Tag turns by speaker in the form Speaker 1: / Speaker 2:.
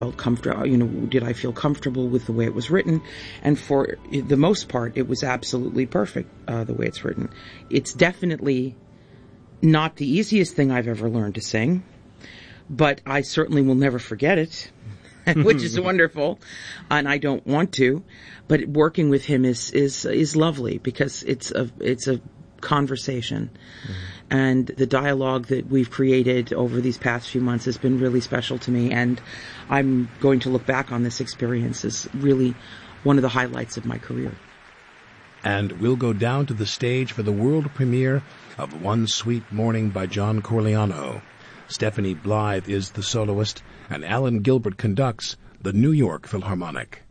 Speaker 1: felt comfortable, did I feel comfortable with the way it was written? And for the most part, it was absolutely perfect, the way it's written. It's definitely not the easiest thing I've ever learned to sing, but I certainly will never forget it, which is wonderful, and I don't want to. But working with him is lovely because it's a conversation. Mm-hmm. And the dialogue that we've created over these past few months has been really special to me, and I'm going to look back on this experience as really one of the highlights of my career.
Speaker 2: And we'll go down to the stage for the world premiere of One Sweet Morning by John Corigliano. Stephanie Blythe is the soloist, and Alan Gilbert conducts the New York Philharmonic.